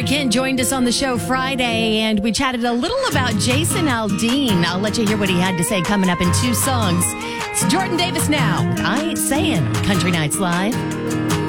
Corey Kent joined us on the show Friday, and we chatted a little about Jason Aldean. I'll let you hear what he had to say coming up in 2 songs. It's Jordan Davis now. I Ain't Saying on Country Nights Live.